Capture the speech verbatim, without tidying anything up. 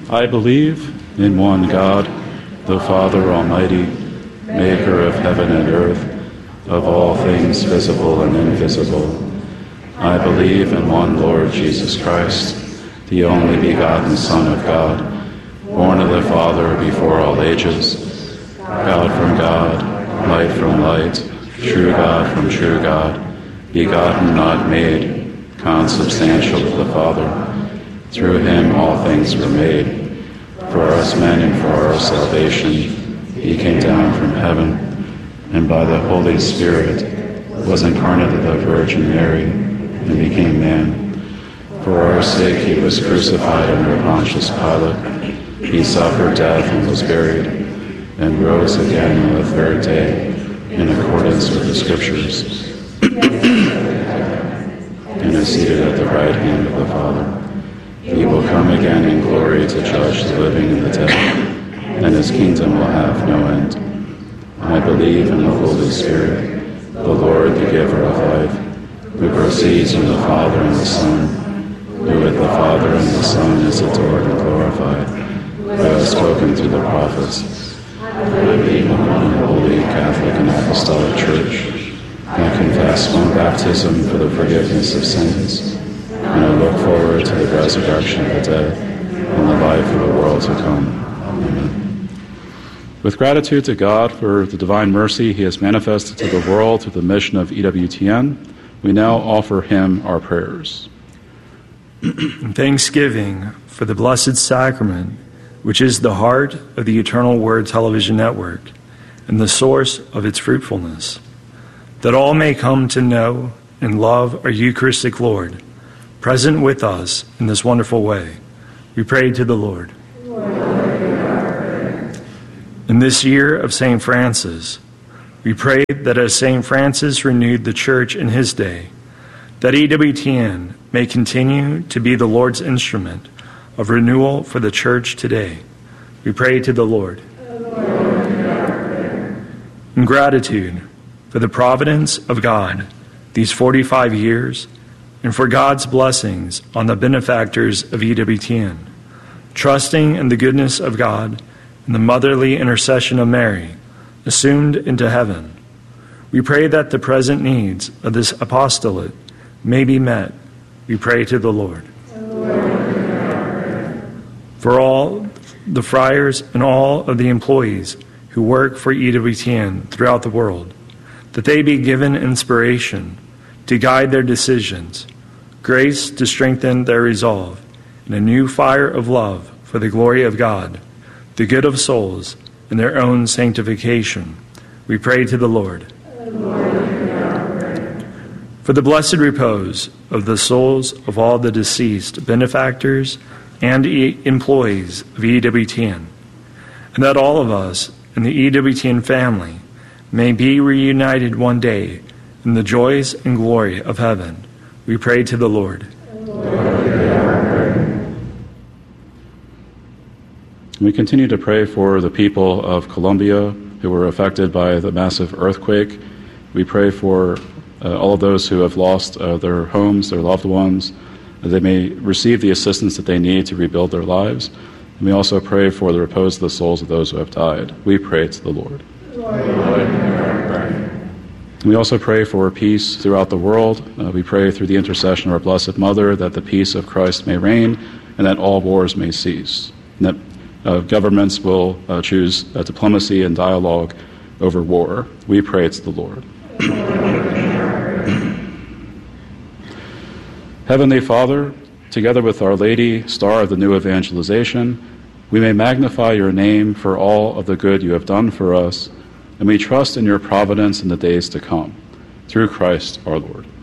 I believe in one God, the Father Almighty, maker of heaven and earth, of all things visible and invisible. I believe in one Lord Jesus Christ, the only begotten Son of God, born of the Father before all ages, God from God, light from light, true God from true God, begotten, not made, consubstantial with the Father. Through him all things were made. For us men and for our salvation, he came down from heaven, and by the Holy Spirit was incarnate of the Virgin Mary, and became man. For our sake he was crucified under Pontius Pilate. He suffered death and was buried, and rose again on the third day, in accordance with the Scriptures, and is seated at the right hand of the Father. He will come again in glory to judge the living and the dead, and his kingdom will have no end. I believe in the Holy Spirit, the Lord, the giver of life, who proceeds from the Father and the Son, who with the Father and the Son is adored and glorified, who has spoken through the prophets. I believe in one holy Catholic and Apostolic Church. I confess one baptism for the forgiveness of sins, and I look forward to the resurrection of the dead and the life of the world to come. Amen. With gratitude to God for the divine mercy he has manifested to the world through the mission of E W T N, we now offer him our prayers. Thanksgiving for the Blessed Sacrament, which is the heart of the Eternal Word television network and the source of its fruitfulness, that all may come to know and love our Eucharistic Lord, present with us in this wonderful way. We pray to the Lord. In this year of Saint Francis, we pray that as Saint Francis renewed the Church in his day, that E W T N may continue to be the Lord's instrument of renewal for the Church today. We pray to the Lord. In gratitude for the providence of God these forty-five years, and for God's blessings on the benefactors of E W T N, trusting in the goodness of God and the motherly intercession of Mary, assumed into heaven, we pray that the present needs of this apostolate may be met. We pray to the Lord. For all the friars and all of the employees who work for E W T N throughout the world, that they be given inspiration to guide their decisions, grace to strengthen their resolve, and a new fire of love for the glory of God, the good of souls, and their own sanctification. We pray to the Lord. For the blessed repose of the souls of all the deceased benefactors and e- employees of E W T N, and that all of us in the E W T N family may be reunited one day in the joys and glory of heaven. We pray to the Lord. We continue to pray for the people of Colombia who were affected by the massive earthquake. We pray for uh, all of those who have lost uh, their homes, their loved ones, that they may receive the assistance that they need to rebuild their lives. And we also pray for the repose of the souls of those who have died. We pray to the Lord. Lord. We also pray for peace throughout the world. Uh, we pray through the intercession of our Blessed Mother that the peace of Christ may reign and that all wars may cease, and that uh, governments will uh, choose uh, diplomacy and dialogue over war. We pray to the Lord. Heavenly Father, together with Our Lady, Star of the New Evangelization, we may magnify your name for all of the good you have done for us, and we trust in your providence in the days to come. Through Christ our Lord.